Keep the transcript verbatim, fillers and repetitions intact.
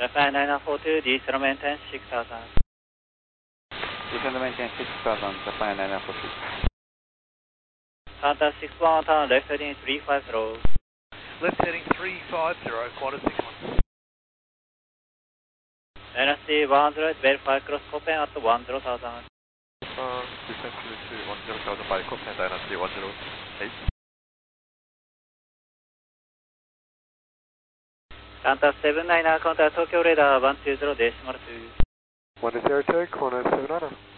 Japan nine four two, descend maintain six thousand. Descend maintain six thousand, Japan nine four two. Qantas six one one, left heading three five zero. Left heading three five zero, Qantas six one. N S C one zero, verify cross Copen at one zero thousand. Uh, descend to one zero thousand by Copen, Dynasty one zero eight. Qantas seven nine, contact Tokyo radar one two zero decimal two. One is air tag, Qantas seven nine.